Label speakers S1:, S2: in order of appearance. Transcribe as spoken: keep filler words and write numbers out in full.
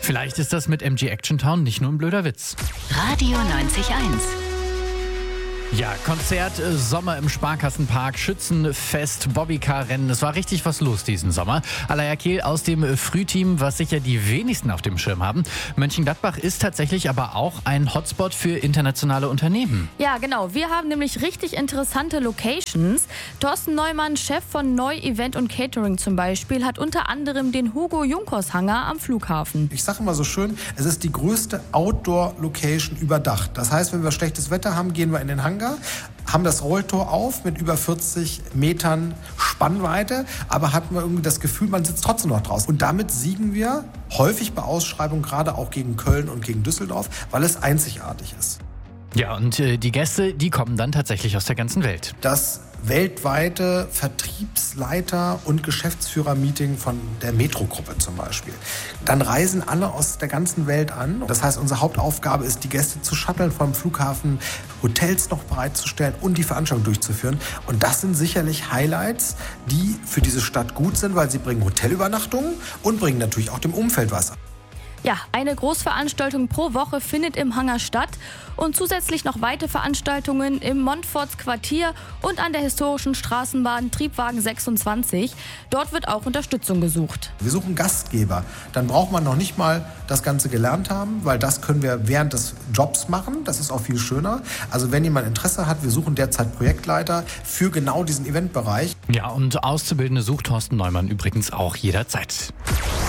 S1: Vielleicht ist das mit M G Action Town nicht nur ein blöder Witz.
S2: Radio neunzig Komma eins.
S1: Ja, Konzert, äh, Sommer im Sparkassenpark, Schützenfest, Bobbycar-Rennen. Es war richtig was los diesen Sommer. Alaya Kehl aus dem äh, Frühteam, was sicher die wenigsten auf dem Schirm haben. Mönchengladbach ist tatsächlich aber auch ein Hotspot für internationale Unternehmen.
S3: Ja, genau. Wir haben nämlich richtig interessante Locations. Thorsten Neumann, Chef von Neu Event und Catering zum Beispiel, hat unter anderem den Hugo-Junkers-Hangar am Flughafen.
S4: Ich sage immer so schön, es ist die größte Outdoor-Location überdacht. Das heißt, wenn wir schlechtes Wetter haben, gehen wir in den Hangar, haben das Rolltor auf mit über vierzig Metern Spannweite, aber hatten wir irgendwie das Gefühl, man sitzt trotzdem noch draußen. Und damit siegen wir häufig bei Ausschreibungen, gerade auch gegen Köln und gegen Düsseldorf, weil es einzigartig ist.
S1: Ja, und äh, die Gäste, die kommen dann tatsächlich aus der ganzen Welt.
S4: Das weltweite Vertriebsleiter- und Geschäftsführer-Meeting von der Metro-Gruppe zum Beispiel. Dann reisen alle aus der ganzen Welt an. Das heißt, unsere Hauptaufgabe ist, die Gäste zu shutteln vom Flughafen, Hotels noch bereitzustellen und die Veranstaltung durchzuführen. Und das sind sicherlich Highlights, die für diese Stadt gut sind, weil sie bringen Hotelübernachtungen und bringen natürlich auch dem Umfeld was.
S3: Ja, eine Großveranstaltung pro Woche findet im Hangar statt und zusätzlich noch weitere Veranstaltungen im Montforts Quartier und an der historischen Straßenbahn Triebwagen sechsundzwanzig. Dort wird auch Unterstützung gesucht.
S4: Wir suchen Gastgeber. Dann braucht man noch nicht mal das Ganze gelernt haben, weil das können wir während des Jobs machen. Das ist auch viel schöner. Also wenn jemand Interesse hat, wir suchen derzeit Projektleiter für genau diesen Eventbereich.
S1: Ja, und Auszubildende sucht Thorsten Neumann übrigens auch jederzeit.